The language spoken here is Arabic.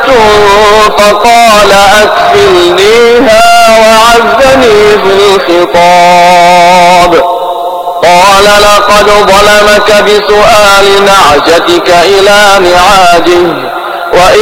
فقال أكفلنيها وعزني في الخطاب. قال لقد ظلمك بسؤال نعجتك إلى نعاجه